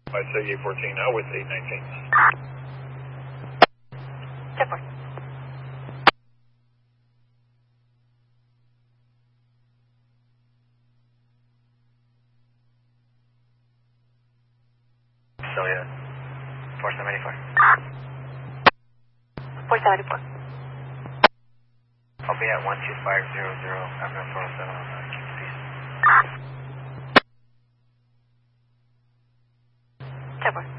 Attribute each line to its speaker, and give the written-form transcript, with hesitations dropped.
Speaker 1: I say 814 now with 819.
Speaker 2: Step 4.
Speaker 3: So yeah, 4784.
Speaker 2: 4784.
Speaker 3: I'll be at 12500 after 407 on Kansas City.
Speaker 2: Step 4.